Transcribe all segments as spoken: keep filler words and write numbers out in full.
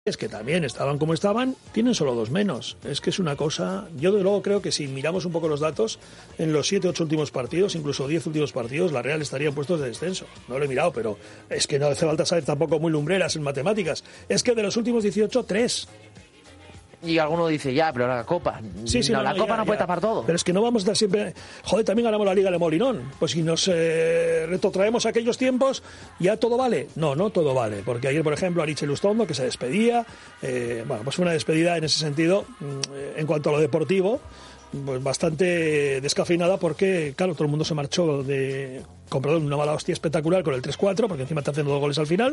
es que también estaban como estaban, tienen solo dos menos. Es que es una cosa... Yo de luego creo que si miramos un poco los datos, en los siete, ocho últimos partidos, incluso diez últimos partidos, la Real estaría en puestos de descenso. No lo he mirado, pero es que no hace falta saber tampoco muy lumbreras en matemáticas. Es que de los últimos dieciocho, tres. Y alguno dice, ya, pero la Copa... Sí, sí, no, no, la no, Copa ya, no puede ya. tapar todo. Pero es que no vamos a estar siempre... Joder, también ganamos la Liga de Molinón. Pues si nos eh, retrotraemos a aquellos tiempos, ¿ya todo vale? No, no todo vale. Porque ayer, por ejemplo, Aritz Lustondo, que se despedía... Eh, bueno, pues fue una despedida en ese sentido, en cuanto a lo deportivo, pues bastante descafeinada porque, claro, todo el mundo se marchó de... con perdón, una mala hostia espectacular con el tres cuatro, porque encima está haciendo dos goles al final,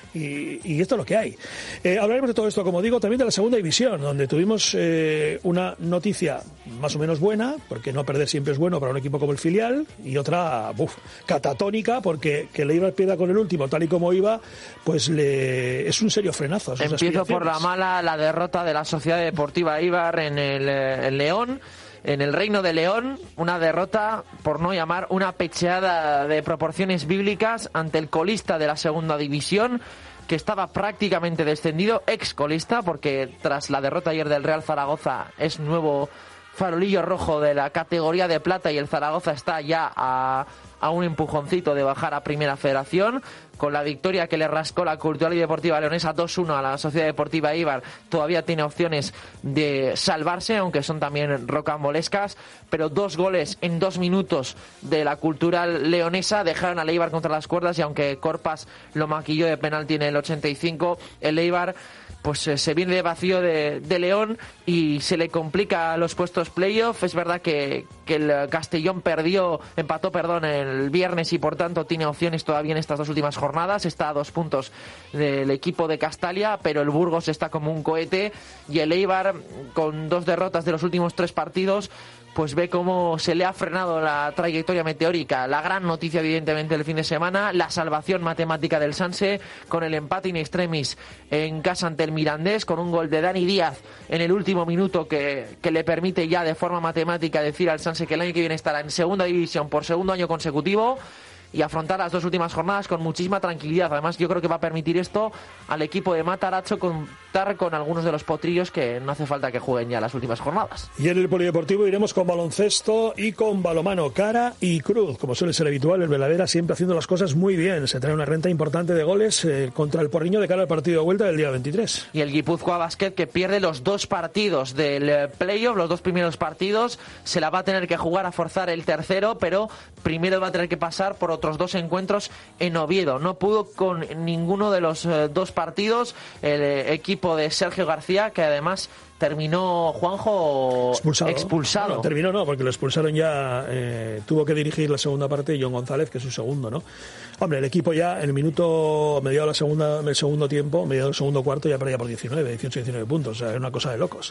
y, y esto es lo que hay. Eh, hablaremos de todo esto, como digo, también de la segunda división, donde tuvimos eh, una noticia más o menos buena, porque no perder siempre es bueno para un equipo como el filial, y otra, buf, catatónica, porque que le iba al pie con el último, tal y como iba, pues le es un serio frenazo. Empiezo por la mala, la derrota de la Sociedad Deportiva Eibar en el, el León. En el Reino de León, una derrota, por no llamar una pecheada de proporciones bíblicas ante el colista de la segunda división, que estaba prácticamente descendido, ex colista, porque tras la derrota ayer del Real Zaragoza es nuevo farolillo rojo de la categoría de plata y el Zaragoza está ya a, a un empujoncito de bajar a Primera Federación. Con la victoria que le rascó la Cultural y Deportiva Leonesa dos uno a la Sociedad Deportiva Eibar, todavía tiene opciones de salvarse, aunque son también rocambolescas, pero dos goles en dos minutos de la Cultural Leonesa dejaron al Eibar contra las cuerdas, y aunque Corpas lo maquilló de penalti en el ochenta y cinco, el Eibar pues eh, se viene de vacío de, de León y se le complica los puestos playoff. Es verdad que, que el Castellón perdió, empató, perdón, el viernes, y por tanto tiene opciones todavía en estas dos últimas jornadas. Está a dos puntos del equipo de Castalia, pero el Burgos está como un cohete, y el Eibar, con dos derrotas de los últimos tres partidos, pues ve cómo se le ha frenado la trayectoria meteórica. La gran noticia, evidentemente, del fin de semana, la salvación matemática del Sanse con el empate in extremis en casa ante el Mirandés, con un gol de Dani Díaz en el último minuto que, que le permite ya de forma matemática decir al Sanse que el año que viene estará en segunda división por segundo año consecutivo y afrontar las dos últimas jornadas con muchísima tranquilidad. Además, yo creo que va a permitir esto al equipo de Matarazzo contar con algunos de los potrillos que no hace falta que jueguen ya las últimas jornadas. Y en el polideportivo iremos con baloncesto y con balonmano, cara y cruz, como suele ser habitual. El Velavera siempre haciendo las cosas muy bien. Se trae una renta importante de goles eh, contra el Porriño de cara al partido de vuelta del día veintitrés. Y el Guipúzcoa Basket, que pierde los dos partidos del playoff, los dos primeros partidos, se la va a tener que jugar a forzar el tercero, pero primero va a tener que pasar por otros dos encuentros en Oviedo. No pudo con ninguno de los eh, dos partidos el eh, equipo de Sergio García, que además terminó, Juanjo, expulsado. expulsado. Bueno, terminó no, porque lo expulsaron ya, eh, tuvo que dirigir la segunda parte John González, que es su segundo, ¿no? Hombre, el equipo ya, en el minuto, mediado la segunda, el segundo tiempo, mediado el segundo cuarto, ya perdía por diecinueve, dieciocho, diecinueve puntos, o sea, era una cosa de locos.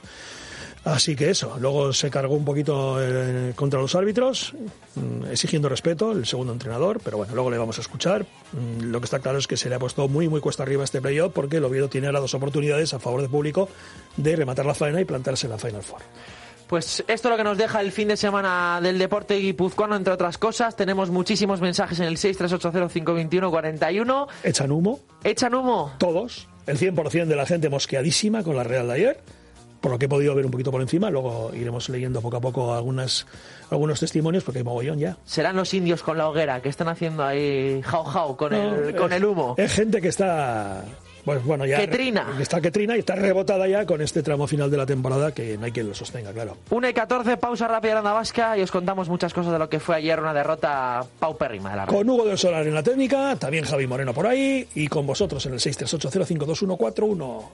Así que eso, luego se cargó un poquito eh, contra los árbitros, mm, exigiendo respeto, el segundo entrenador, pero bueno, luego le vamos a escuchar. Mm, lo que está claro es que se le ha puesto muy, muy cuesta arriba este playoff, porque el Oviedo tiene ahora dos oportunidades a favor del público de rematar la faena y plantarse en la Final Four. Pues esto es lo que nos deja el fin de semana del deporte guipuzcoano, entre otras cosas. Tenemos muchísimos mensajes en el seis tres ocho cero cinco dos uno cuatro uno. ¿Echan humo? ¿Echan humo? Todos. El cien por ciento de la gente mosqueadísima con la Real de ayer, por lo que he podido ver un poquito por encima. Luego iremos leyendo poco a poco algunas, algunos testimonios, porque hay mogollón ya. Serán los indios con la hoguera que están haciendo ahí jau jau con, no, el, con es, el humo. Es gente que está... Pues bueno, ya que trina. Que está que trina y está rebotada ya con este tramo final de la temporada, que no hay quien lo sostenga, claro. una y catorce, pausa rápida en Onda Vasca, y os contamos muchas cosas de lo que fue ayer una derrota paupérrima de la Red. Con Hugo del Solar en la técnica, también Javi Moreno por ahí, y con vosotros en el seis tres ocho cero cinco dos uno cuatro uno.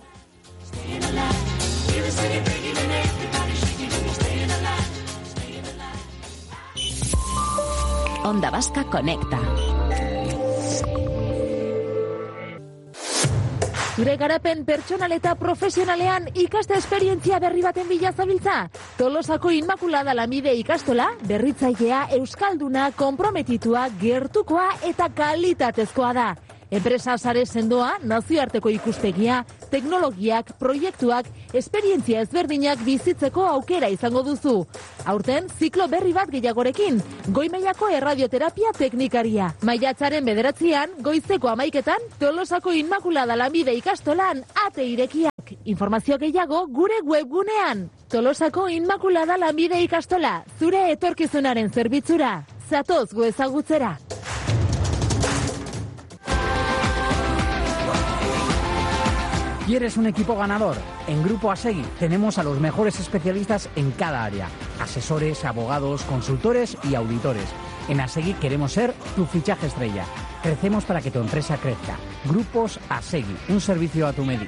Onda Vasca Conecta. Zure garapen pertsonal eta profesionalean ikaste esperientzia berri baten bila zabiltza? Tolosako Inmaculada Lamide ikastola, berritzailea, euskalduna, konprometitua, gertukoa eta kalitatezkoa da. Enpresa sare sendoa, nazioarteko ikuspegia, teknologiak, proiektuak, esperientzia ezberdinak bizitzeko aukera izango duzu. Aurten, ziklo berri bat gehiagorekin, goi mailako erradioterapia teknikaria. Maiatzaren bederatzian, goizeko amaiketan, Tolosako Inmaculada lanbide ikastolan ate irekiak. Informazio gehiago gure webgunean. Tolosako Inmaculada lanbide ikastola, zure etorkizunaren zerbitzura. Zatoz gu ezagutzera. ¿Quieres un equipo ganador? En Grupo Asegui tenemos a los mejores especialistas en cada área. Asesores, abogados, consultores y auditores. En Asegui queremos ser tu fichaje estrella. Crecemos para que tu empresa crezca. Grupos Asegui, un servicio a tu medida.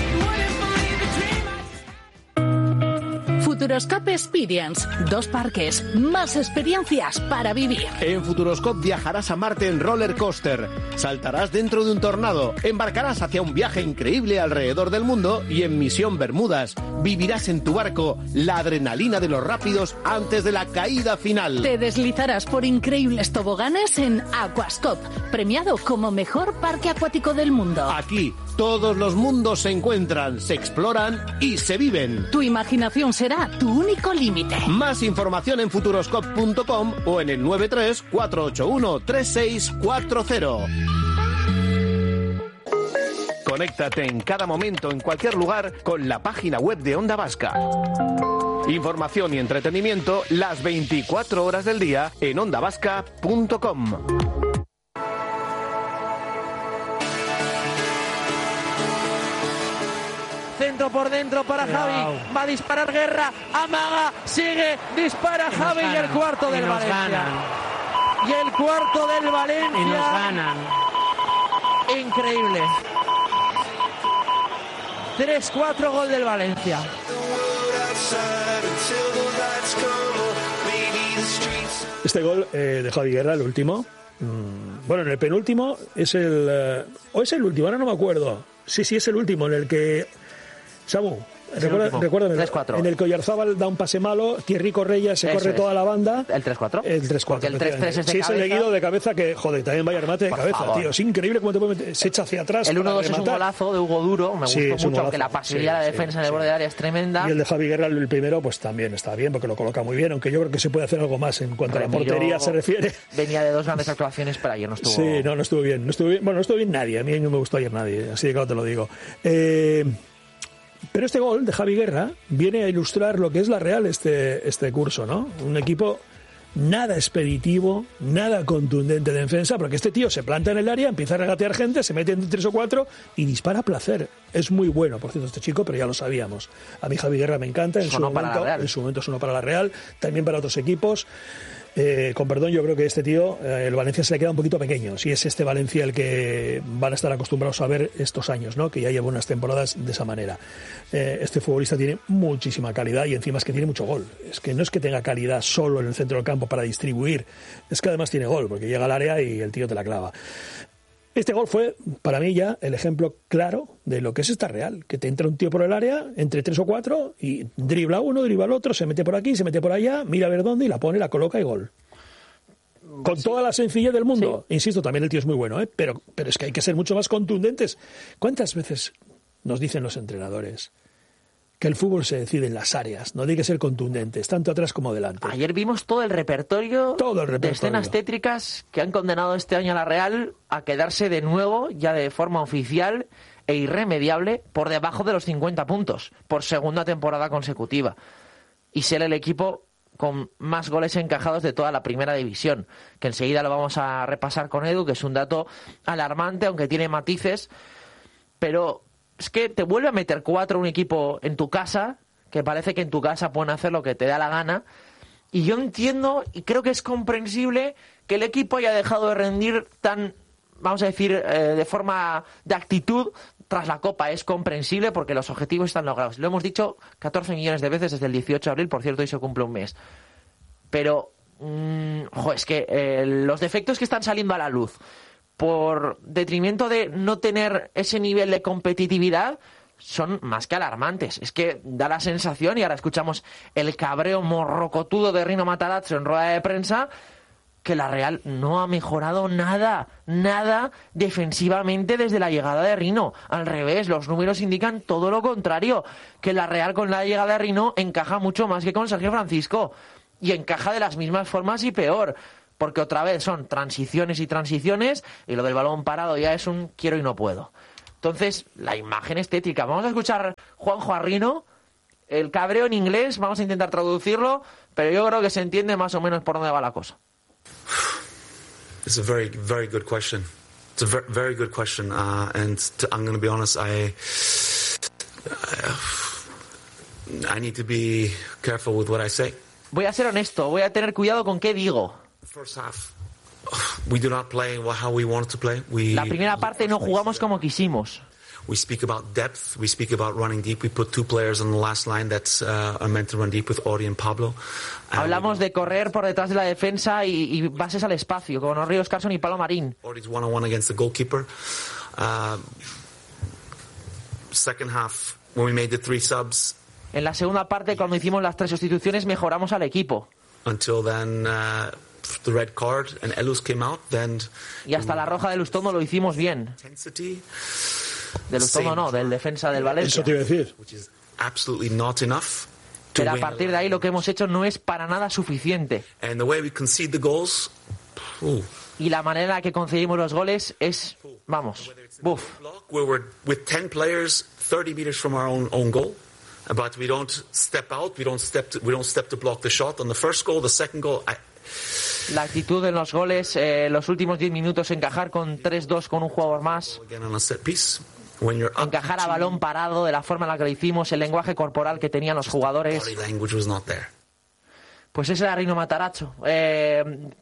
Futuroscope Experience. Dos parques, más experiencias para vivir. En Futuroscope viajarás a Marte en roller coaster, saltarás dentro de un tornado, embarcarás hacia un viaje increíble alrededor del mundo y en Misión Bermudas vivirás en tu barco la adrenalina de los rápidos antes de la caída final. Te deslizarás por increíbles toboganes en Aquascope, premiado como mejor parque acuático del mundo. Aquí todos los mundos se encuentran, se exploran y se viven. Tu imaginación será tu único límite. Más información en futuroscope punto com o en el nueve tres cuatro ocho uno tres seis cuatro cero. Conéctate en cada momento, en cualquier lugar, con la página web de Onda Vasca. Información y entretenimiento las veinticuatro horas del día en onda vasca punto com. Centro por dentro para Javi, va a disparar Guerra, amaga, sigue, dispara Javi y el cuarto del Valencia. Y el cuarto del Valencia. Y nos ganan. Increíble. tres cuatro gol del Valencia. Este gol eh, de Javi Guerra, el último. Mmm, bueno, en el penúltimo es el... Eh, o es el último, ahora no me acuerdo. Sí, sí, es el último en el que... Samu, recuerda, recuérdame, tres cuatro. En el que Oyarzábal da un pase malo, Thierry Correia se Eso corre es. toda la banda. El tres cuatro. El tres cuatro. Porque el tres tres es de sí, cabeza. es el seguido de cabeza que, joder, también vaya remate de Por cabeza, favor. tío. Es increíble cómo te puede meter, se echa hacia atrás. El uno dos para es un rematar. golazo de Hugo Duro, me Sí, gustó es un mucho, aunque golazo. la pasividad de la Sí, defensa sí, en el sí. borde del área es tremenda. Y el de Javi Guerra, el primero, pues también está bien, porque lo coloca muy bien, aunque yo creo que se puede hacer algo más en cuanto Remiro a la portería se refiere. Venía de dos grandes actuaciones, pero ayer no estuvo. Sí, no, no estuvo bien. No estuvo bien. Bueno, no estuvo bien nadie. A mí no me gustó ayer nadie, así de claro te lo digo. Eh, pero este gol de Javi Guerra viene a ilustrar lo que es la Real este, este curso, ¿no? Un equipo nada expeditivo, nada contundente de defensa, porque este tío se planta en el área, empieza a regatear gente, se mete entre tres o cuatro y dispara a placer. Es muy bueno, por cierto, este chico, pero ya lo sabíamos. A mí Javi Guerra me encanta, en su Sonó para la momento, Real. en su momento sonó para la Real, también para otros equipos. Eh, con perdón, yo creo que este tío, eh, el Valencia se le queda un poquito pequeño. Si es este Valencia el que van a estar acostumbrados a ver estos años, ¿no? Que ya lleva unas temporadas de esa manera. Eh, este futbolista tiene muchísima calidad y encima es que tiene mucho gol. Es que no es que tenga calidad solo en el centro del campo para distribuir, es que además tiene gol, porque llega al área y el tío te la clava. Este gol fue, para mí ya, el ejemplo claro de lo que es esta Real, que te entra un tío por el área, entre tres o cuatro, y dribla uno, dribla al otro, se mete por aquí, se mete por allá, mira a ver dónde, y la pone, la coloca y gol. Con toda la sencillez del mundo. Sí. Insisto, también el tío es muy bueno, ¿eh? pero, pero es que hay que ser mucho más contundentes. ¿Cuántas veces nos dicen los entrenadores que el fútbol se decide en las áreas, no hay que ser contundentes, tanto atrás como delante? Ayer vimos todo el repertorio, todo el repertorio de escenas tétricas que han condenado este año a la Real a quedarse de nuevo, ya de forma oficial e irremediable, por debajo de los cincuenta puntos, por segunda temporada consecutiva. Y ser el equipo con más goles encajados de toda la primera división, que enseguida lo vamos a repasar con Edu, que es un dato alarmante, aunque tiene matices, pero es que te vuelve a meter cuatro un equipo en tu casa, que parece que en tu casa pueden hacer lo que te da la gana, y yo entiendo, y creo que es comprensible, que el equipo haya dejado de rendir tan, vamos a decir, eh, de forma de actitud tras la Copa. Es comprensible porque los objetivos están logrados. Lo hemos dicho catorce millones de veces desde el dieciocho de abril, por cierto, hoy se cumple un mes. Pero, mmm, jo, es que eh, los defectos que están saliendo a la luz por detrimento de no tener ese nivel de competitividad son más que alarmantes. Es que da la sensación, y ahora escuchamos el cabreo morrocotudo de Rino Matarazzo en rueda de prensa, que la Real no ha mejorado nada, nada defensivamente desde la llegada de Rino. Al revés, los números indican todo lo contrario, que la Real con la llegada de Rino encaja mucho más que con Sergio Francisco, y encaja de las mismas formas y peor, porque otra vez son transiciones y transiciones, y lo del balón parado ya es un quiero y no puedo. Entonces, la imagen estética. Vamos a escuchar Juanjo a Rino, el cabreo en inglés, vamos a intentar traducirlo, pero yo creo que se entiende más o menos por dónde va la cosa. It's a very, very good question. It's a very, very good question, uh, and to, I'm going to be honest. I, I need to be careful with what I say. Voy a ser honesto. Voy a tener cuidado con qué digo. First half, we do not play how we wanted to play. We, La primera parte no jugamos como quisimos. We speak about depth. We speak about running deep. We put two players on the last line that uh, are meant to run deep with Audi and Pablo. And Hablamos de correr por detrás de la defensa y, y bases al espacio, con Ríos Carson y Pablo Marín. Audi's one on one against the goalkeeper. Uh, second half, when we made the three subs. En la segunda parte, cuando hicimos las tres sustituciones, mejoramos al equipo. Until then, uh, the red card and Elus came out. Then. Y hasta la roja de Lustondo lo hicimos bien. Intensity. De Lustondo no, del defensa del Valencia. Eso te iba a decir. Absolutely not enough. Pero a partir de ahí lo que hemos hecho no es para nada suficiente. And the way we concede the goals, ooh. Y la manera en la que conseguimos los goles es, vamos, buf. We were with ten players, thirty meters from our own own goal, but we don't step out. We don't step. To, we don't step to block the shot on the first goal, the second goal. I... La actitud en los goles, eh, los últimos diez minutos, encajar con tres dos con un jugador más. Encajar a balón parado de la forma en la que lo hicimos, el lenguaje corporal que tenían los jugadores. Pues ese era Rino Matarazzo. Eh,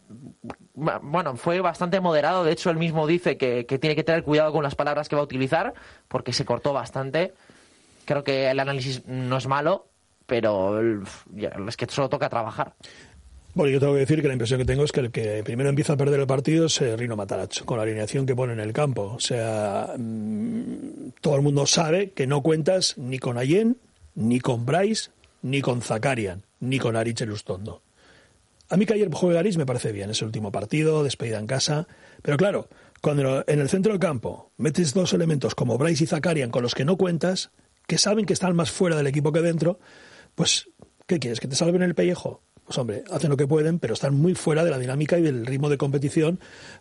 bueno, fue bastante moderado. De hecho, él mismo dice que, que tiene que tener cuidado con las palabras que va a utilizar, porque se cortó bastante. Creo que el análisis no es malo, pero es que solo toca trabajar. Bueno, yo tengo que decir que la impresión que tengo es que el que primero empieza a perder el partido es eh, Rino Matarazzo, con la alineación que pone en el campo. O sea, mmm, todo el mundo sabe que no cuentas ni con Allen, ni con Bryce, ni con Zakarian, ni con Aritz Elustondo. A mí que ayer juegue Aritz me parece bien, ese último partido, despedida en casa. Pero claro, cuando en el centro del campo metes dos elementos como Bryce y Zakarian con los que no cuentas, que saben que están más fuera del equipo que dentro, pues, ¿qué quieres? ¿Que te salven el pellejo? Pues hombre, hacen lo que pueden, pero están muy fuera de la dinámica y del ritmo de competición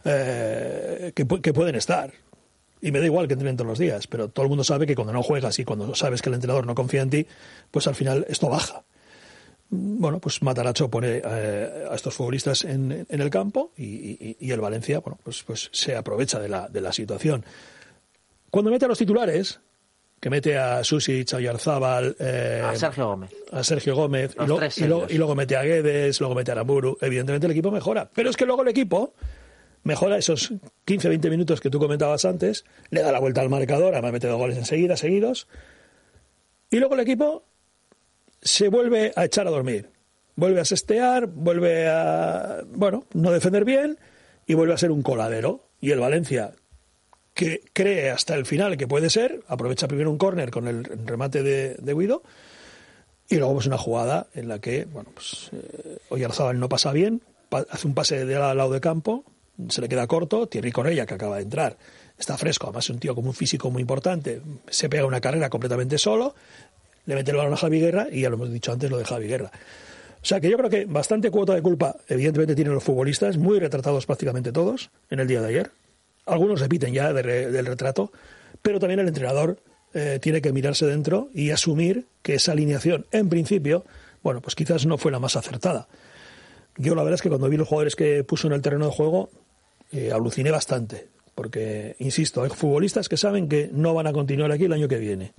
eh, que, que pueden estar. Y me da igual que entrenen todos los días, pero todo el mundo sabe que cuando no juegas y cuando sabes que el entrenador no confía en ti, pues al final esto baja. Bueno, pues Matarazzo pone eh, a estos futbolistas en, en el campo y, y, y el Valencia, bueno, pues, pues se aprovecha de la, de la situación. Cuando mete a los titulares, que mete a Susic, a Oyarzábal, eh, a Sergio Gómez, a Sergio Gómez y, lo, y, lo, y luego mete a Guedes, luego mete a Aramburu, evidentemente el equipo mejora. Pero es que luego el equipo mejora esos quince veinte minutos que tú comentabas antes, le da la vuelta al marcador, además mete dos goles enseguida, seguidos, y luego el equipo se vuelve a echar a dormir, vuelve a sestear, vuelve a, bueno, no defender bien y vuelve a ser un coladero. Y el Valencia, que cree hasta el final que puede ser, aprovecha primero un córner con el remate de, de Guido y luego pues una jugada en la que, bueno, pues eh, Oyarzábal no pasa bien, pa- hace un pase de al lado de campo, se le queda corto, Thierry Correia, que acaba de entrar, está fresco, además es un tío con un físico muy importante, se pega una carrera completamente solo, le mete el balón a Javi Guerra y ya lo hemos dicho antes, lo de Javi Guerra. O sea que yo creo que bastante cuota de culpa evidentemente tienen los futbolistas, muy retratados prácticamente todos en el día de ayer. Algunos repiten ya de re, del retrato, pero también el entrenador eh, tiene que mirarse dentro y asumir que esa alineación, en principio, bueno, pues quizás no fue la más acertada. Yo la verdad es que cuando vi los jugadores que puso en el terreno de juego, eh, aluciné bastante, porque, insisto, hay futbolistas que saben que no van a continuar aquí el año que viene.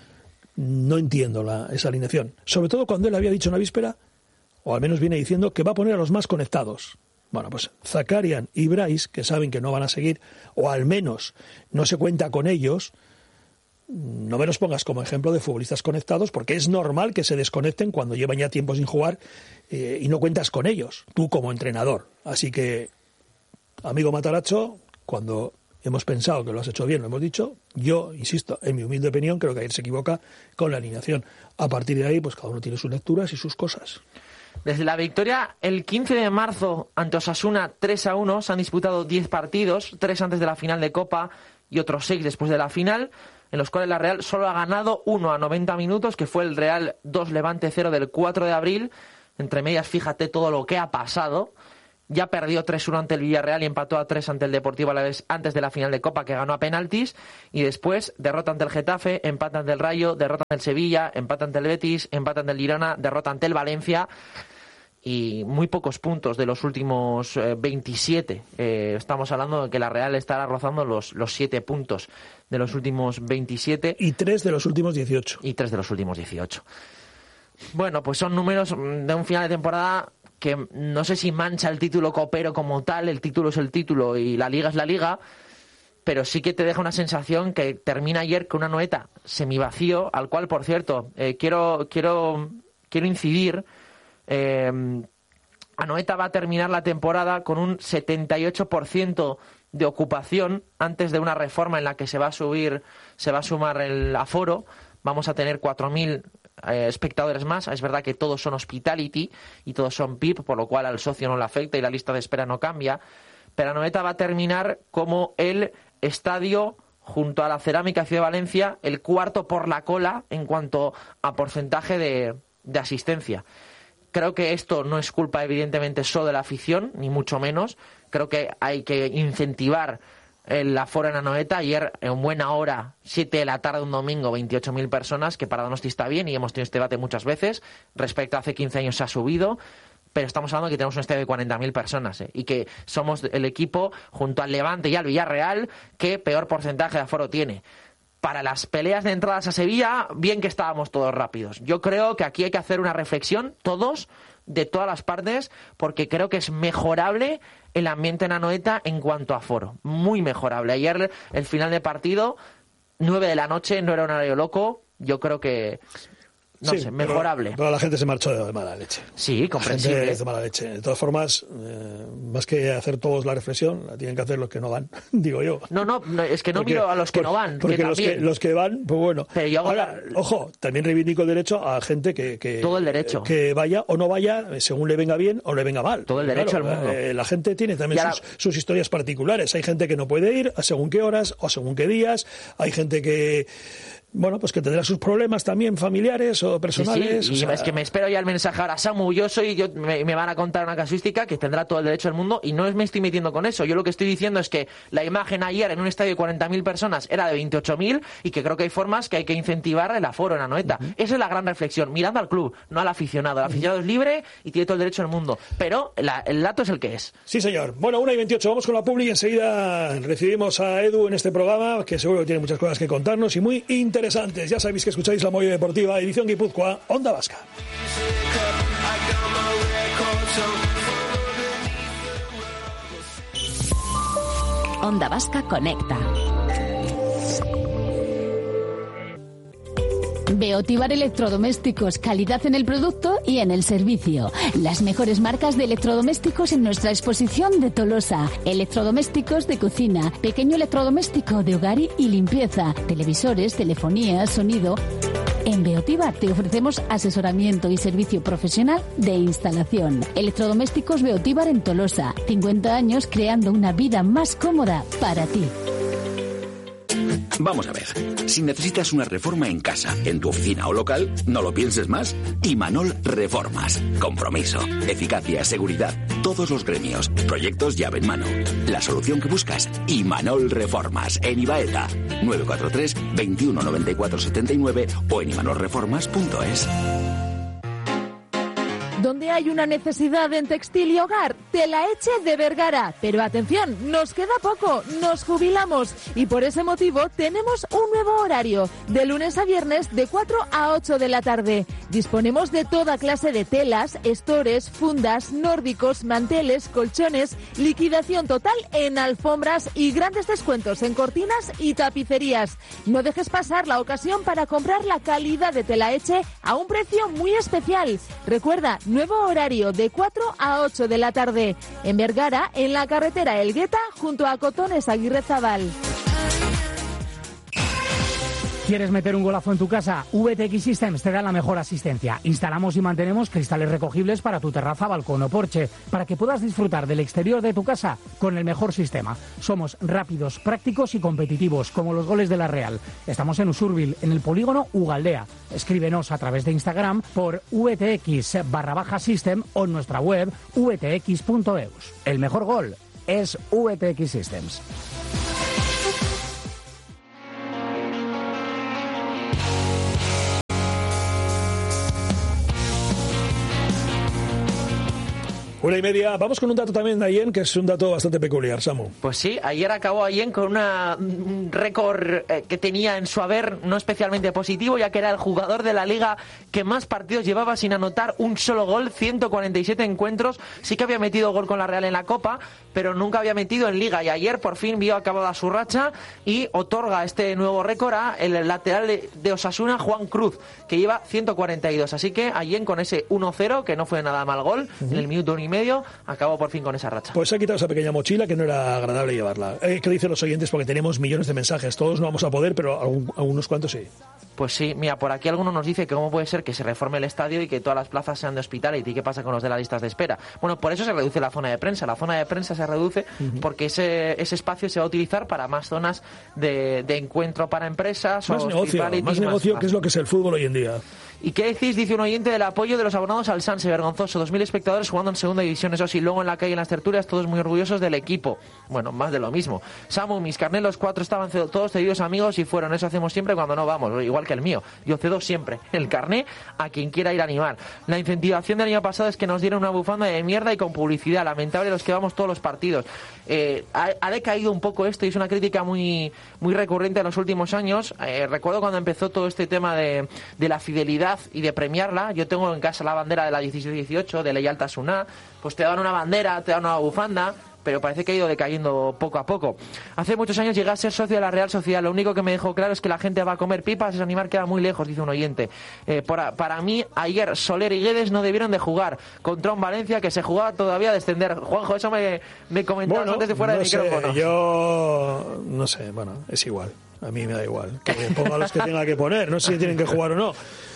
No entiendo la, esa alineación, sobre todo cuando él había dicho en la víspera, o al menos viene diciendo que va a poner a los más conectados. Bueno, pues Zakarian y Bryce, que saben que no van a seguir, o al menos no se cuenta con ellos, no me los pongas como ejemplo de futbolistas conectados, porque es normal que se desconecten cuando llevan ya tiempo sin jugar eh, y no cuentas con ellos, tú como entrenador. Así que, amigo Matarazzo, cuando hemos pensado que lo has hecho bien, lo hemos dicho, yo, insisto, en mi humilde opinión, creo que ayer se equivoca con la alineación. A partir de ahí, pues cada uno tiene sus lecturas y sus cosas. Desde la victoria el quince de marzo ante Osasuna tres a uno se han disputado diez partidos, tres antes de la final de Copa y otros seis después de la final, en los cuales la Real solo ha ganado uno a noventa minutos, que fue el Real dos Levante cero del cuatro de abril. Entre medias, fíjate todo lo que ha pasado. Ya perdió tres uno ante el Villarreal y empató a tres ante el Deportivo Alavés antes de la final de Copa, que ganó a penaltis. Y después derrota ante el Getafe, empata ante el Rayo, derrota ante el Sevilla, empata ante el Betis, empata ante el Girona, derrota ante el Valencia. Y muy pocos puntos de los últimos eh, veintisiete. Eh, estamos hablando de que la Real estará rozando los, los siete puntos de los últimos veintisiete. Y tres de los últimos dieciocho. Y tres de los últimos dieciocho. Bueno, pues son números de un final de temporada que no sé si mancha el título copero como tal. El título es el título y la liga es la liga. Pero sí que te deja una sensación que termina ayer con una Anoeta semivacío, al cual, por cierto, eh, quiero, quiero, quiero incidir. Eh, Anoeta va a terminar la temporada con un setenta y ocho por ciento de ocupación antes de una reforma en la que se va a subir, se va a sumar el aforo. Vamos a tener cuatro mil eh, espectadores más. Es verdad que todos son hospitality y todos son V I P, por lo cual al socio no le afecta y la lista de espera no cambia. Pero Anoeta va a terminar como el estadio, junto a la Cerámica Ciudad de Valencia, el cuarto por la cola en cuanto a porcentaje de, de asistencia. Creo que esto no es culpa, evidentemente, solo de la afición, ni mucho menos. Creo que hay que incentivar el aforo en Anoeta. Ayer, en buena hora, siete de la tarde, un domingo, veintiocho mil personas, que para Donosti está bien, y hemos tenido este debate muchas veces. Respecto a hace quince años se ha subido, pero estamos hablando de que tenemos un estadio de cuarenta mil personas, ¿eh? Y que somos el equipo, junto al Levante y al Villarreal, que peor porcentaje de aforo tiene. Para las peleas de entradas a Sevilla, bien que estábamos todos rápidos. Yo creo que aquí hay que hacer una reflexión, todos, de todas las partes, porque creo que es mejorable el ambiente en Anoeta en cuanto a aforo. Muy mejorable. Ayer, el final de partido, nueve de la noche, no era un horario loco. Yo creo que... No sí, sé, mejorable. Pero, pero la gente se marchó de mala leche. Sí, comprensible. La gente es de mala leche. De todas formas, eh, más que hacer todos la reflexión, la tienen que hacer los que no van, digo yo. No, no, no es que no porque, miro a los que por, no van. Porque que los, que, los que van, pues bueno. Pero yo hago ahora, la... ojo, también reivindico el derecho a gente que, que... Todo el derecho. Que vaya o no vaya, según le venga bien o le venga mal. Todo el derecho claro, al mundo. Eh, la gente tiene también ahora... sus, sus historias particulares. Hay gente que no puede ir a según qué horas o según qué días. Hay gente que... Bueno, pues que tendrá sus problemas también familiares o personales. Sí, sí. Y o sea... es que me espero ya el mensaje ahora, Samu, yo soy, yo me, me van a contar una casuística que tendrá todo el derecho del mundo y no me estoy metiendo con eso. Yo lo que estoy diciendo es que la imagen ayer en un estadio de cuarenta mil personas era de veintiocho mil y que creo que hay formas que hay que incentivar el aforo en Anoeta. Uh-huh. Esa es la gran reflexión, mirando al club, no al aficionado. El aficionado uh-huh. es libre y tiene todo el derecho del mundo, pero la, el dato es el que es. Sí, señor. Bueno, una y veintiocho, vamos con la publi y enseguida recibimos a Edu en este programa, que seguro que tiene muchas cosas que contarnos y muy interesantes. Ya sabéis que escucháis La Movida Deportiva, edición Guipúzcoa, Onda Vasca. Onda Vasca conecta. Beotíbar Electrodomésticos, calidad en el producto y en el servicio. Las mejores marcas de electrodomésticos en nuestra exposición de Tolosa. Electrodomésticos de cocina, pequeño electrodoméstico de hogar y limpieza, televisores, telefonía, sonido. En Beotíbar te ofrecemos asesoramiento y servicio profesional de instalación. Electrodomésticos Beotíbar en Tolosa. cincuenta años creando una vida más cómoda para ti. Vamos a ver, si necesitas una reforma en casa, en tu oficina o local, no lo pienses más. Imanol Reformas. Compromiso, eficacia, seguridad, todos los gremios, proyectos llave en mano. La solución que buscas, Imanol Reformas, en Ibaeta. nueve cuatro tres, veintiuno noventa y cuatro setenta y nueve o en imanol reformas punto es. Donde hay una necesidad en textil y hogar, Telaeche de Vergara. Pero atención, nos queda poco, nos jubilamos y por ese motivo tenemos un nuevo horario, de lunes a viernes de cuatro a ocho de la tarde. Disponemos de toda clase de telas, estores, fundas, nórdicos, manteles, colchones, liquidación total en alfombras y grandes descuentos en cortinas y tapicerías. No dejes pasar la ocasión para comprar la calidad de Telaeche a un precio muy especial. Recuerda, nuevo horario de cuatro a ocho de la tarde. En Vergara, en la carretera Elgueta, junto a Cotones Aguirre Zabal. ¿Quieres meter un golazo en tu casa? V T X Systems te da la mejor asistencia. Instalamos y mantenemos cristales recogibles para tu terraza, balcón o porche, para que puedas disfrutar del exterior de tu casa con el mejor sistema. Somos rápidos, prácticos y competitivos, como los goles de la Real. Estamos en Usurbil, en el polígono Ugaldea. Escríbenos a través de Instagram por vtx barra baja system o en nuestra web v t x punto e u s. El mejor gol es V T X Systems. Una y media. Vamos con un dato también de Ayen, que es un dato bastante peculiar, Samu. Pues sí, ayer acabó Ayen con una, un récord eh, que tenía en su haber no especialmente positivo, ya que era el jugador de la liga que más partidos llevaba sin anotar un solo gol, ciento cuarenta y siete encuentros. Sí que había metido gol con la Real en la Copa, pero nunca había metido en liga. Y ayer por fin vio acabada su racha y otorga este nuevo récord a el lateral de, de Osasuna, Juan Cruz, que lleva ciento cuarenta y dos. Así que Ayen con ese uno cero, que no fue nada mal gol, uh-huh. en el minuto uno y medio, acabó por fin con esa racha. Pues se ha quitado esa pequeña mochila que no era agradable llevarla. Eh, ¿Qué dicen los oyentes? Porque tenemos millones de mensajes. Todos no vamos a poder, pero algún, algunos cuantos sí. Pues sí, mira, por aquí alguno nos dice que cómo puede ser que se reforme el estadio y que todas las plazas sean de hospitality. ¿Y qué pasa con los de las listas de espera? Bueno, por eso se reduce la zona de prensa. La zona de prensa se reduce uh-huh. porque ese, ese espacio se va a utilizar para más zonas de, de encuentro para empresas. Más o negocio, más, más negocio, que es lo que es el fútbol hoy en día. ¿Y qué decís? Dice un oyente del apoyo de los abonados al Sanse, vergonzoso. Dos mil espectadores jugando en segunda división, eso sí, luego en la calle, en las tertulias, todos muy orgullosos del equipo. Bueno, más de lo mismo. Samu, mis carnés, los cuatro estaban todos cedidos amigos y fueron. Eso hacemos siempre cuando no vamos, igual que el mío. Yo cedo siempre el carné a quien quiera ir a animar. La incentivación del año pasado es que nos dieron una bufanda de mierda y con publicidad. Lamentable los que vamos todos los partidos. Eh, ha, ha decaído un poco esto y es una crítica muy, muy recurrente en los últimos años. Eh, recuerdo cuando empezó todo este tema de, de la fidelidad y de premiarla. Yo tengo en casa la bandera de la dieciséis dieciocho de Leialtasuna, pues te dan una bandera, te dan una bufanda, pero parece que ha ido decayendo poco a poco. Hace muchos años llegué a ser socio de la Real Sociedad. Lo único que me dejó claro es que la gente va a comer pipas, ese animal queda muy lejos, dice un oyente. Eh, para, para mí, ayer Soler y Guedes no debieron de jugar contra un Valencia que se jugaba todavía a descender. Juanjo, eso me, me comentabas bueno, antes de fuera no de micrófono. Sé, yo no sé, bueno, es igual. A mí me da igual. Que ponga los que tenga que poner. No sé si tienen que jugar o no.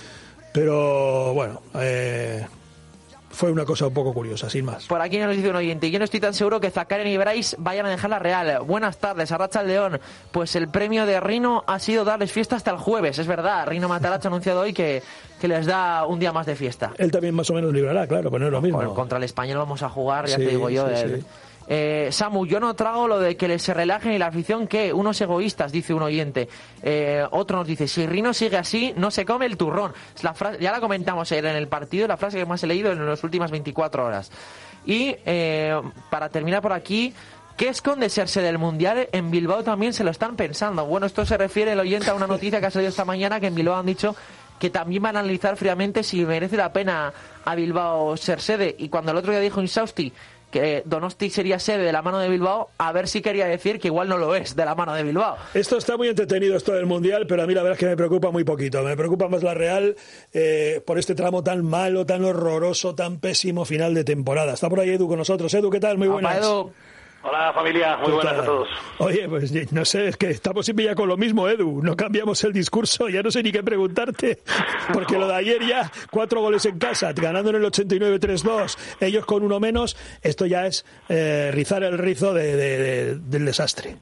Pero bueno, eh, fue una cosa un poco curiosa, sin más. Por aquí nos dice un oyente: yo no estoy tan seguro que Zakarian y Brais vayan a dejar la Real. Buenas tardes, Arracha el León. Pues el premio de Rino ha sido darles fiesta hasta el jueves, es verdad. Rino Matarazzo ha anunciado hoy que, que les da un día más de fiesta. Él también más o menos librará, claro, pero no es lo mismo. Bueno, contra el Español vamos a jugar, ya sí, te digo yo. Sí, el... sí. Eh, Samu, yo no trago lo de que les se relajen y la afición, que unos egoístas, dice un oyente. Eh, otro nos dice: si Rino sigue así, no se come el turrón. Es la frase, ya la comentamos ayer en el partido, la frase que más he leído en las últimas veinticuatro horas. Y eh, para terminar por aquí, ¿qué esconde serse del Mundial? En Bilbao también se lo están pensando. Bueno, esto se refiere el oyente a una noticia que ha salido esta mañana, que en Bilbao han dicho que también van a analizar fríamente si merece la pena a Bilbao ser sede. Y cuando el otro día dijo Insausti que Donosti sería sede de la mano de Bilbao, a ver si quería decir que igual no lo es de la mano de Bilbao. Esto está muy entretenido, esto del Mundial, pero a mí la verdad es que me preocupa muy poquito. Me preocupa más la Real eh, por este tramo tan malo, tan horroroso, tan pésimo final de temporada. Está por ahí Edu con nosotros. Edu, ¿qué tal? Muy buenas. Opa, Edu. Hola familia, muy buenas a todos. Oye, pues no sé, es que estamos siempre ya con lo mismo, Edu, no cambiamos el discurso, ya no sé ni qué preguntarte, porque lo de ayer ya, cuatro goles en casa, ganando en el ochenta y nueve tres dos, ellos con uno menos, esto ya es eh, rizar el rizo de, de, de, del desastre.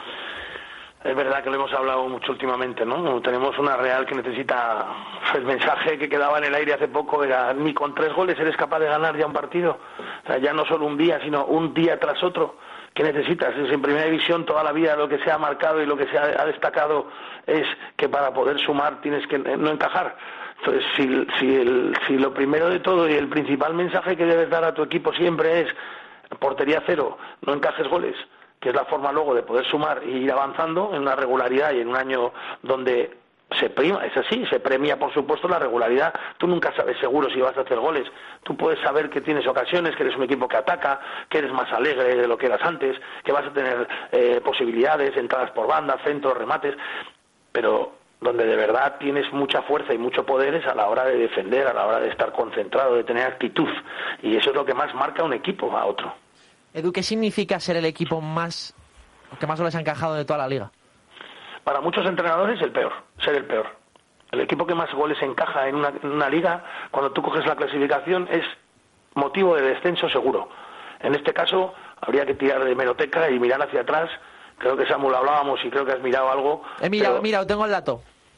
Es verdad que lo hemos hablado mucho últimamente, ¿no? Tenemos una Real que necesita... El mensaje que quedaba en el aire hace poco era: ni con tres goles eres capaz de ganar ya un partido. O sea, ya no solo un día, sino un día tras otro. ¿Qué necesitas? Es en primera división toda la vida lo que se ha marcado y lo que se ha, ha destacado es que para poder sumar tienes que no encajar. Entonces, si, si, el, si lo primero de todo y el principal mensaje que debes dar a tu equipo siempre es portería cero, no encajes goles, que es la forma luego de poder sumar y ir avanzando en una regularidad y en un año donde se prima, es así, se premia por supuesto la regularidad. Tú nunca sabes seguro si vas a hacer goles. Tú puedes saber que tienes ocasiones, que eres un equipo que ataca, que eres más alegre de lo que eras antes, que vas a tener eh, posibilidades, entradas por banda, centros, remates, pero donde de verdad tienes mucha fuerza y mucho poder es a la hora de defender, a la hora de estar concentrado, de tener actitud, y eso es lo que más marca un equipo a otro. Edu, ¿qué significa ser el equipo más que más goles ha encajado de toda la liga? Para muchos entrenadores el peor. ser el peor. El equipo que más goles encaja en una, en una liga, cuando tú coges la clasificación, es motivo de descenso seguro. En este caso, habría que tirar de hemeroteca y mirar hacia atrás. Creo que, Samu, lo hablábamos y creo que has mirado algo. He mirado, pero... mirado, tengo el dato.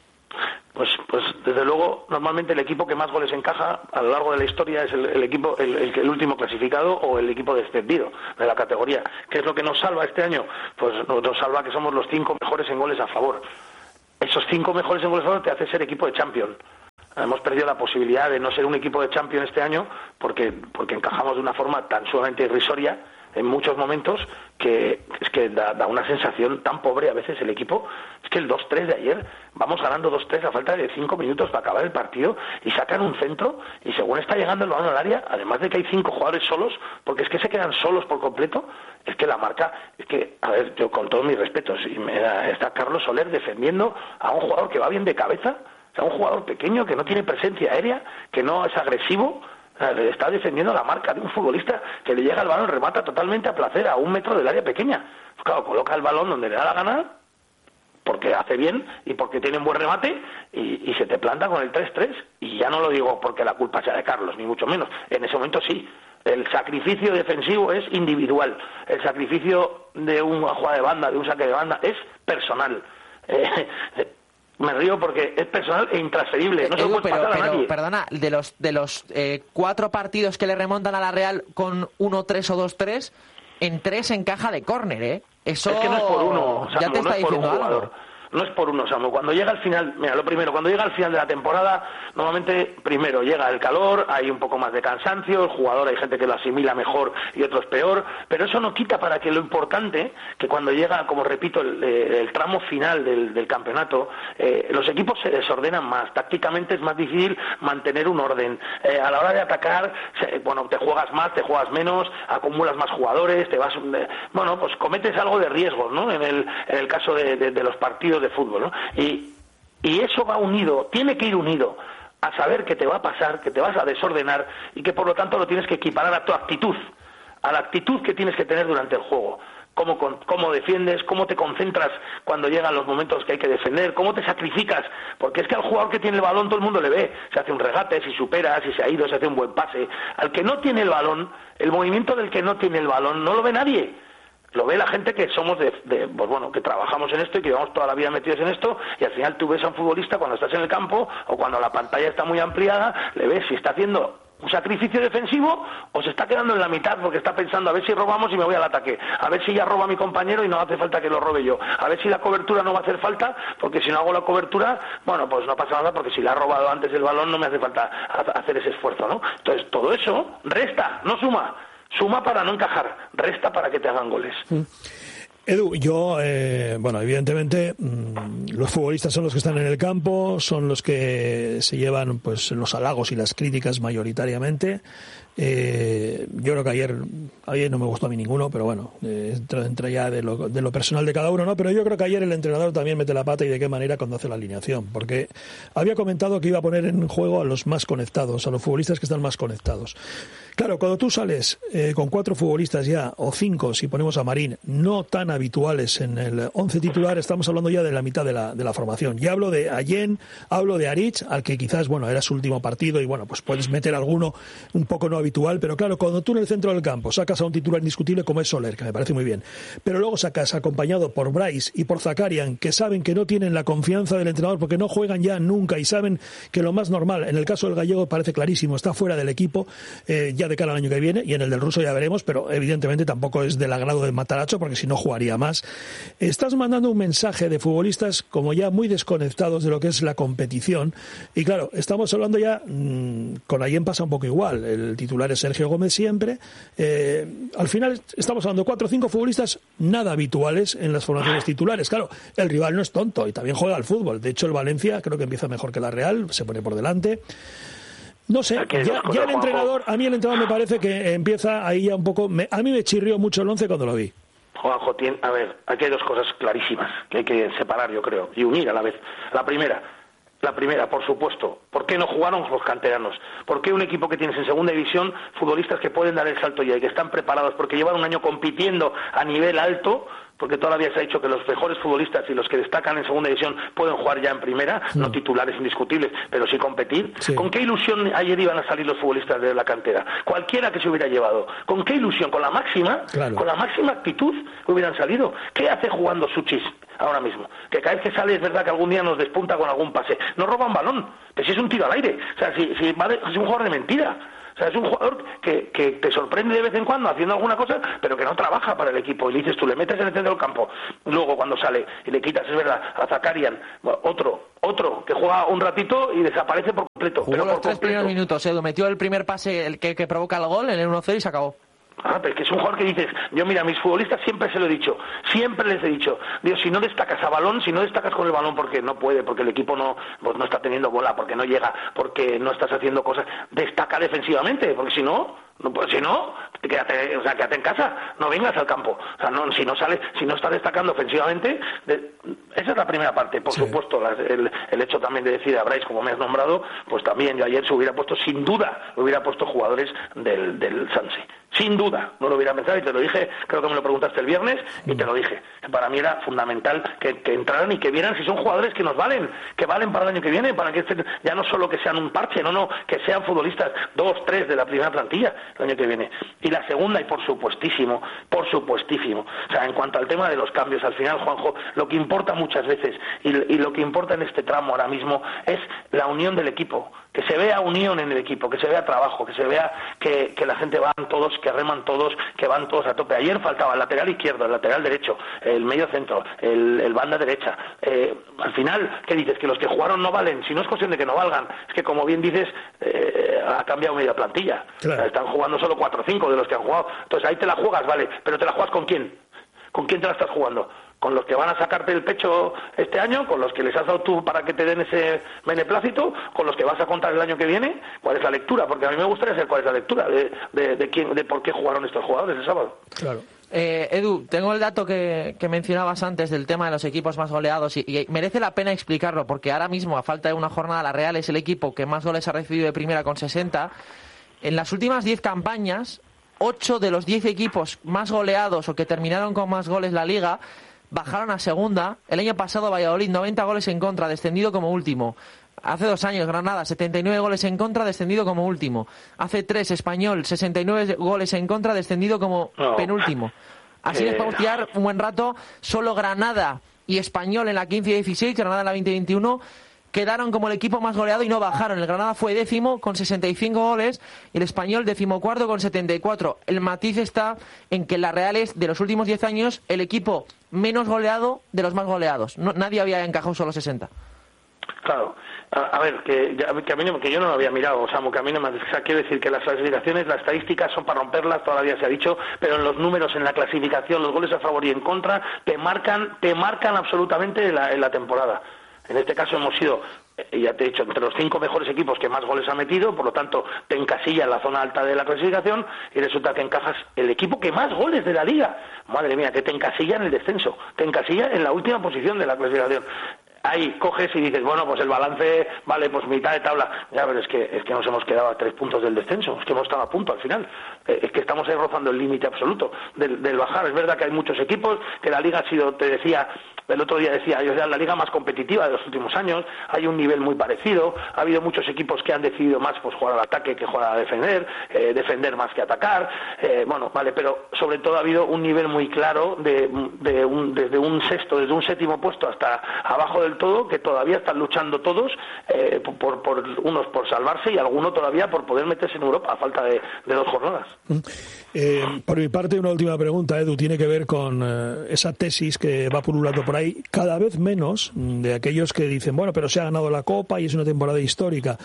Pues, pues desde luego, normalmente el equipo que más goles encaja a lo largo de la historia es el, el equipo, el, el, el último clasificado o el equipo descendido de la categoría. ¿Qué es lo que nos salva este año? Pues nos, nos salva que somos los cinco mejores en goles a favor. Esos cinco mejores en goles a favor te hace ser equipo de Champions. Hemos perdido la posibilidad de no ser un equipo de Champions este año porque, porque encajamos de una forma tan sumamente irrisoria en muchos momentos que es que da, da una sensación tan pobre a veces el equipo. Es que el dos tres de ayer, vamos ganando dos tres a falta de cinco minutos para acabar el partido y sacan un centro y según está llegando el balón al área, además de que hay cinco jugadores solos, porque es que se quedan solos por completo, es que la marca, es que, a ver, yo con todos mis respetos, y me da, está Carlos Soler defendiendo a un jugador que va bien de cabeza, o sea, un jugador pequeño que no tiene presencia aérea, que no es agresivo, está defendiendo la marca de un futbolista que le llega el balón, remata totalmente a placer a un metro del área pequeña. Pues claro, coloca el balón donde le da la gana, porque hace bien y porque tiene un buen remate, y, y se te planta con el tres tres, y ya no lo digo porque la culpa sea de Carlos, ni mucho menos. En ese momento sí. El sacrificio defensivo es individual. El sacrificio de una jugada de banda, de un saque de banda, es personal. Eh, Me río porque es personal e intransferible. No se lo puede pasar a nadie. Perdona, de los de los eh, cuatro partidos que le remontan a la Real con uno tres o dos tres, en tres encaja de córner, ¿eh? Eso es que no es por uno, Samu, ya te está no es por un diciendo jugador. algo. No es por uno, Samu. Cuando llega al final, mira, lo primero, cuando llega al final de la temporada, normalmente, primero, llega el calor, hay un poco más de cansancio, el jugador, hay gente que lo asimila mejor y otros peor, pero eso no quita para que lo importante, que cuando llega, como repito, el, el tramo final del, del campeonato, eh, los equipos se desordenan más, tácticamente es más difícil mantener un orden. Eh, a la hora de atacar, se, bueno, te juegas más, te juegas menos, acumulas más jugadores, te vas, eh, bueno, pues cometes algo de riesgos, ¿no? En el, en el caso de, de, de los partidos de fútbol, ¿no? Y, y eso va unido, tiene que ir unido a saber que te va a pasar, que te vas a desordenar y que por lo tanto lo tienes que equiparar a tu actitud, a la actitud que tienes que tener durante el juego. Cómo, cómo defiendes, cómo te concentras cuando llegan los momentos que hay que defender, cómo te sacrificas, porque es que al jugador que tiene el balón todo el mundo le ve, se hace un regate, si supera, si se ha ido, se hace un buen pase. Al que no tiene el balón, el movimiento del que no tiene el balón no lo ve nadie. Lo ve la gente que somos de, de, pues bueno, que trabajamos en esto y que llevamos toda la vida metidos en esto, y al final tú ves a un futbolista cuando estás en el campo o cuando la pantalla está muy ampliada, le ves si está haciendo un sacrificio defensivo o se está quedando en la mitad porque está pensando a ver si robamos y me voy al ataque, a ver si ya roba mi compañero y no hace falta que lo robe yo, a ver si la cobertura no va a hacer falta porque si no hago la cobertura, bueno, pues no pasa nada porque si la ha robado antes el balón no me hace falta hacer ese esfuerzo, ¿no? Entonces todo eso resta, no suma. Suma para no encajar, resta para que te hagan goles. Edu, yo, eh, bueno, evidentemente mmm, los futbolistas son los que están en el campo, son los que se llevan pues los halagos y las críticas mayoritariamente. Eh, yo creo que ayer, ayer no me gustó a mí ninguno, pero bueno, eh, entra, entra ya de lo, de lo personal de cada uno, ¿no? Pero yo creo que ayer el entrenador también mete la pata y de qué manera cuando hace la alineación, porque había comentado que iba a poner en juego a los más conectados, a los futbolistas que están más conectados. Claro, cuando tú sales eh, con cuatro futbolistas ya, o cinco, si ponemos a Marín, no tan habituales en el once titular, estamos hablando ya de la mitad de la, de la formación. Ya hablo de Allen, hablo de Aritz, al que quizás, bueno, era su último partido y bueno, pues puedes meter alguno un poco no habitual, pero claro, cuando tú en el centro del campo sacas a un titular indiscutible como es Soler, que me parece muy bien, pero luego sacas acompañado por Bryce y por Zakarian, que saben que no tienen la confianza del entrenador porque no juegan ya nunca y saben que lo más normal, en el caso del gallego parece clarísimo, está fuera del equipo, eh, ya de cara al año que viene, y en el del ruso ya veremos, pero evidentemente tampoco es del agrado de Matarazzo porque si no jugaría más. Estás mandando un mensaje de futbolistas como ya muy desconectados de lo que es la competición, y claro, estamos hablando ya, mmm, con Allen pasa un poco igual, el titular es Sergio Gómez siempre, eh, al final estamos hablando de cuatro o cinco futbolistas nada habituales en las formaciones titulares. Claro, el rival no es tonto y también juega al fútbol, de hecho el Valencia creo que empieza mejor que la Real, se pone por delante. No sé, ya, ya el entrenador, a mí el entrenador me parece que empieza ahí ya un poco, me, a mí me chirrió mucho el once cuando lo vi. Juanjo, tiene, a ver, aquí hay dos cosas clarísimas que hay que separar, yo creo, y unir a la vez. La primera, La primera, por supuesto. ¿Por qué no jugaron los canteranos? ¿Por qué un equipo que tienes en segunda división futbolistas que pueden dar el salto ya y que están preparados porque llevan un año compitiendo a nivel alto? Porque todavía se ha dicho que los mejores futbolistas y los que destacan en segunda división pueden jugar ya en primera, sí. No titulares indiscutibles, pero sí competir. Sí. ¿Con qué ilusión ayer iban a salir los futbolistas de la cantera? Cualquiera que se hubiera llevado. ¿Con qué ilusión? Con la máxima, claro. Con la máxima actitud hubieran salido. ¿Qué hace jugando Suchis ahora mismo? Que cada vez que sale es verdad que algún día nos despunta con algún pase. No roba un balón, que si es un tiro al aire. O sea, si, si, va de, si es un jugador de mentira. O sea, es un jugador que, que te sorprende de vez en cuando haciendo alguna cosa, pero que no trabaja para el equipo. Y le dices tú, le metes en el centro del campo. Luego, cuando sale y le quitas, es verdad, a Zakarian, bueno, otro, otro, que juega un ratito y desaparece por completo. Jugó pero los por tres completo. primeros minutos, Edu. Metió el primer pase el que, que provoca el gol en el uno cero y se acabó. Ah, pero es que es un jugador que dices, yo mira, a mis futbolistas siempre se lo he dicho, siempre les he dicho, digo, si no destacas a balón, si no destacas con el balón porque no puede, porque el equipo no pues no está teniendo bola, porque no llega, porque no estás haciendo cosas, destaca defensivamente, porque si no, no pues, si no, quédate, o sea, quédate en casa, no vengas al campo, o sea, no, si no sales, si no estás destacando ofensivamente, de, esa es la primera parte, por sí. supuesto, la, el, el hecho también de decir a Bryce, como me has nombrado, pues también yo ayer se hubiera puesto, sin duda, hubiera puesto jugadores del, del Sanse. Sin duda, no lo hubiera pensado y te lo dije, creo que me lo preguntaste el viernes y te lo dije. Para mí era fundamental que, que entraran y que vieran si son jugadores que nos valen, que valen para el año que viene, para que estén, ya no solo que sean un parche, no, no, que sean futbolistas, dos, tres de la primera plantilla el año que viene. Y la segunda, y por supuestísimo, por supuestísimo, o sea, en cuanto al tema de los cambios, al final, Juanjo, lo que importa muchas veces y, y lo que importa en este tramo ahora mismo es la unión del equipo. Que se vea unión en el equipo, que se vea trabajo, que se vea que, que la gente van todos, que reman todos, que van todos a tope. Ayer faltaba el lateral izquierdo, el lateral derecho, el medio centro, el, el banda derecha. Eh, al final, ¿qué dices? Que los que jugaron no valen. Si no es cuestión de que no valgan, es que como bien dices, eh, ha cambiado media plantilla. Claro. Están jugando solo cuatro o cinco de los que han jugado. Entonces ahí te la juegas, vale, pero ¿te la juegas con quién? ¿Con quién te la estás jugando? ¿Con los que van a sacarte el pecho este año? ¿Con los que les has dado tú para que te den ese beneplácito? ¿Con los que vas a contar el año que viene? ¿Cuál es la lectura? Porque a mí me gustaría saber cuál es la lectura de, de, de, quién, de por qué jugaron estos jugadores el sábado. Claro. Eh, Edu, tengo el dato que, que mencionabas antes del tema de los equipos más goleados y, y merece la pena explicarlo porque ahora mismo, a falta de una jornada, la Real es el equipo que más goles ha recibido de primera con sesenta. En las últimas diez campañas, ocho de los diez equipos más goleados o que terminaron con más goles la Liga bajaron a segunda. El año pasado Valladolid, noventa goles en contra, descendido como último. Hace dos años Granada, setenta y nueve goles en contra, descendido como último. Hace tres Español, sesenta y nueve goles en contra, descendido como no. penúltimo. Así eh... les podemos tirar un buen rato. Solo Granada y Español en la quince y dieciséis, Granada en la veinte y veintiuno, quedaron como el equipo más goleado y no bajaron. El Granada fue décimo con sesenta y cinco goles y el Español decimocuarto con setenta y cuatro. El matiz está en que la Real es, de los últimos diez años, el equipo menos goleado de los más goleados. No, nadie había encajado solo sesenta. Claro. A, a ver, que, ya, que, a mí no, que yo no lo había mirado, Samu, que a mí no me... O sea, quiero decir que las clasificaciones, las estadísticas son para romperlas, todavía se ha dicho, pero en los números, en la clasificación, los goles a favor y en contra, te marcan, te marcan absolutamente la, en la temporada. En este caso hemos sido, ya te he dicho, entre los cinco mejores equipos que más goles ha metido, por lo tanto te encasilla en la zona alta de la clasificación y resulta que encajas el equipo que más goles de la Liga. Madre mía, que te encasilla en el descenso, te encasilla en la última posición de la clasificación. Ahí coges y dices, bueno, pues el balance, vale, pues mitad de tabla. Ya, pero es que es que nos hemos quedado a tres puntos del descenso, es que hemos estado a punto al final. Eh, es que estamos ahí rozando el límite absoluto del, del bajar. Es verdad que hay muchos equipos, que la Liga ha sido, te decía, el otro día decía, yo sea la Liga más competitiva de los últimos años, hay un nivel muy parecido, ha habido muchos equipos que han decidido más pues jugar al ataque que jugar a defender, eh, defender más que atacar, eh, bueno, vale, pero sobre todo ha habido un nivel muy claro de, de un, desde un sexto, desde un séptimo puesto hasta abajo del todo, que todavía están luchando todos, eh, por, por unos por salvarse y algunos todavía por poder meterse en Europa a falta de, de dos jornadas. Eh, por mi parte, una última pregunta, Edu, tiene que ver con eh, esa tesis que va pululando por ahí, cada vez menos de aquellos que dicen, bueno, pero se ha ganado la Copa y es una temporada histórica.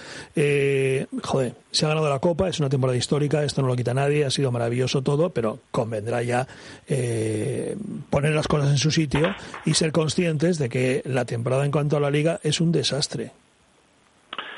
Eh, joder, se ha ganado la Copa, es una temporada histórica, esto no lo quita nadie, ha sido maravilloso todo, pero convendrá ya eh, poner las cosas en su sitio y ser conscientes de que la temporada en cuanto a la Liga es un desastre.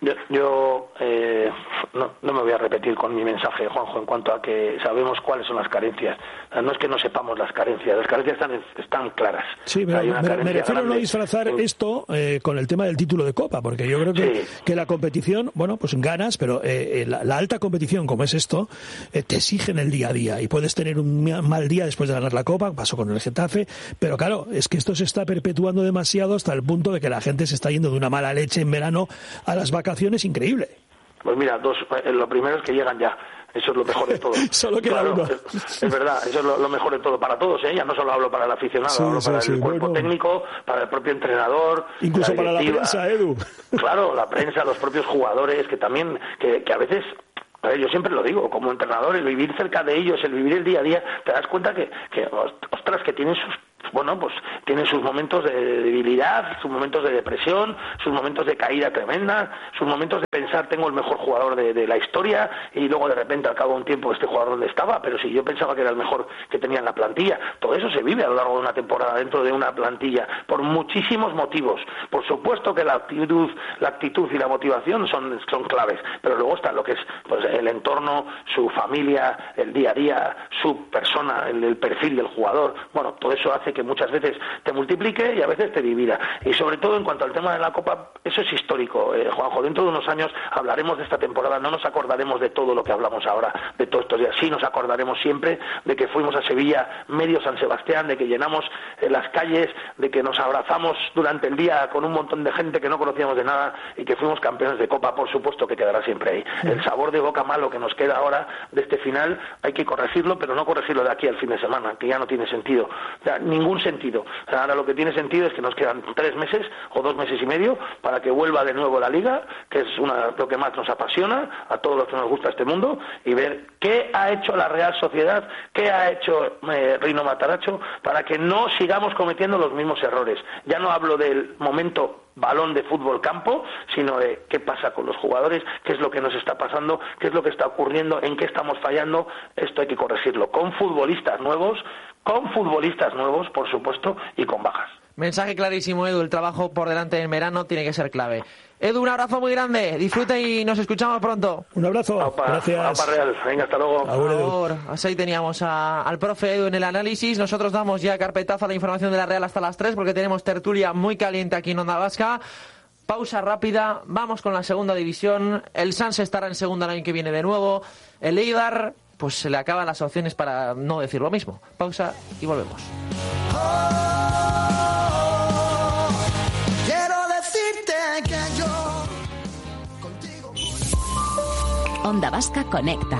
Yo, yo eh, no, no me voy a repetir con mi mensaje, Juanjo, en cuanto a que sabemos cuáles son las carencias. No es que no sepamos las carencias, las carencias están, están claras. Sí, pero me, me refiero a no disfrazar en... esto eh, con el tema del título de Copa, porque yo creo que, sí. que la competición, bueno, pues ganas, pero eh, la, la alta competición, como es esto, eh, te exige en el día a día y puedes tener un mal día después de ganar la Copa, pasó con el Getafe, pero claro, es que esto se está perpetuando demasiado hasta el punto de que la gente se está yendo de una mala leche en verano a las vacaciones increíble. Pues mira, dos, eh, lo primero es que llegan ya. Eso es lo mejor de todo. Solo queda claro, uno. Es, es verdad, eso es lo, lo mejor de todo para todos, ¿eh? Ya no solo hablo para el aficionado, sí, hablo sí, para sí, el cuerpo bueno. técnico, para el propio entrenador. Incluso la para la prensa, Edu. Claro, la prensa, los propios jugadores, que también, que, que a veces... A ver, yo siempre lo digo, como entrenador, el vivir cerca de ellos, el vivir el día a día, te das cuenta que, que ostras, que tienen sus... Bueno, pues tienen sus momentos de debilidad, sus momentos de depresión, sus momentos de caída tremenda, sus momentos de pensar tengo el mejor jugador de, de la historia y luego de repente al cabo de un tiempo este jugador donde estaba, pero si yo pensaba que era el mejor que tenía en la plantilla. Todo eso se vive a lo largo de una temporada dentro de una plantilla por muchísimos motivos. Por supuesto que la actitud, la actitud y la motivación son, son claves, pero luego está lo que es pues el entorno, su familia, el día a día, su persona, el, el perfil del jugador. Bueno, todo eso hace que muchas veces te multiplique y a veces te divida. Y sobre todo en cuanto al tema de la Copa, eso es histórico, eh, Juanjo. Dentro de unos años hablaremos de esta temporada, no nos acordaremos de todo lo que hablamos ahora, de todos estos días. Sí nos acordaremos siempre de que fuimos a Sevilla, medio San Sebastián, de que llenamos eh, las calles, de que nos abrazamos durante el día con un montón de gente que no conocíamos de nada y que fuimos campeones de Copa. Por supuesto que quedará siempre ahí. El sabor de boca malo que nos queda ahora de este final hay que corregirlo, pero no corregirlo de aquí al fin de semana, que ya no tiene sentido. O sea, ningún sentido. O sea, ahora lo que tiene sentido es que nos quedan tres meses o dos meses y medio para que vuelva de nuevo la Liga, que es una, lo que más nos apasiona a todos los que nos gusta este mundo, y ver qué ha hecho la Real Sociedad, qué ha hecho eh, Rino Matarazzo para que no sigamos cometiendo los mismos errores. Ya no hablo del momento balón de fútbol campo, sino de qué pasa con los jugadores, qué es lo que nos está pasando, qué es lo que está ocurriendo, en qué estamos fallando. Esto hay que corregirlo con futbolistas nuevos, con futbolistas nuevos, por supuesto, y con bajas. Mensaje clarísimo, Edu. El trabajo por delante en verano tiene que ser clave. Edu, un abrazo muy grande. Disfrute y nos escuchamos pronto. Un abrazo. Opa, gracias. Opa Real. Venga, hasta luego. Por favor. Así teníamos a, al profe Edu en el análisis. Nosotros damos ya carpetazo a la información de la Real hasta las tres porque tenemos tertulia muy caliente aquí en Onda Vasca. Pausa rápida. Vamos con la segunda división. El Sanse estará en segunda el año que viene de nuevo. El Eibar, pues se le acaban las opciones para no decir lo mismo. Pausa y volvemos. Onda Vasca Conecta.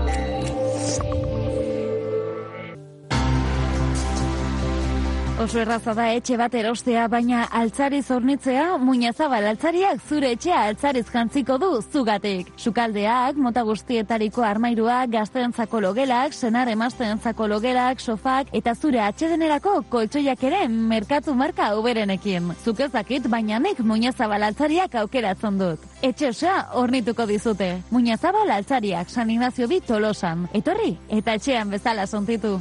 Oso erraza da etxe bat erostea, baina altzariz hornitzea, Muñazabal altzariak zure etxea altzariz jantziko du zugatik. Sukaldeak, mota guztietariko armairuak, gazteentzako logelak, senar emazteentzako logelak, sofak, eta zure atsedenerako koltsoiak ere merkatu marka uberenekin. Zuk ez dakit, baina nik Muñazabal altzariak aukeratzen dut. Etxe osoa hornituko dizute. Muñazabal altzariak, San Ignacio bi Tolosan. Etorri, eta etxean bezala sontitu.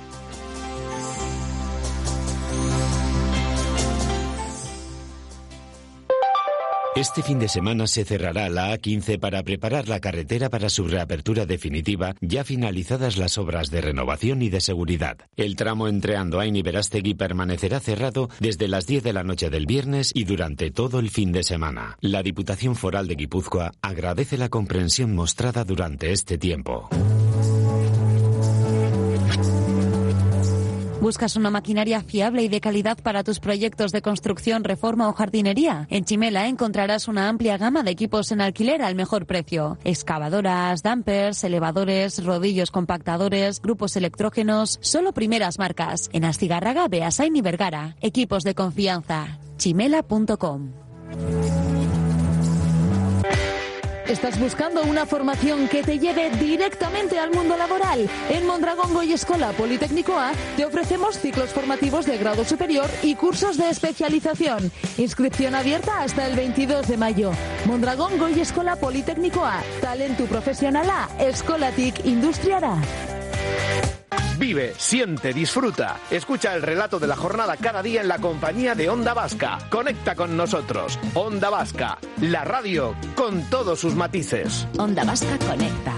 Este fin de semana se cerrará la A quince para preparar la carretera para su reapertura definitiva, ya finalizadas las obras de renovación y de seguridad. El tramo entre Andoain y Berastegui permanecerá cerrado desde las diez de la noche del viernes y durante todo el fin de semana. La Diputación Foral de Guipúzcoa agradece la comprensión mostrada durante este tiempo. ¿Buscas una maquinaria fiable y de calidad para tus proyectos de construcción, reforma o jardinería? En Chimela encontrarás una amplia gama de equipos en alquiler al mejor precio. Excavadoras, dumpers, elevadores, rodillos compactadores, grupos electrógenos, solo primeras marcas. En Astigarraga, Beasain y Vergara. Equipos de confianza. chimela punto com. ¿Estás buscando una formación que te lleve directamente al mundo laboral? En Mondragón Goyeskola Politeknikoa te ofrecemos ciclos formativos de grado superior y cursos de especialización. Inscripción abierta hasta el veintidós de mayo. Mondragón Goyeskola Politeknikoa, talentu profesionala eskolatik industriara. Vive, siente, disfruta. Escucha el relato de la jornada cada día en la compañía de Onda Vasca. Conecta con nosotros. Onda Vasca, la radio con todos sus matices. Onda Vasca conecta.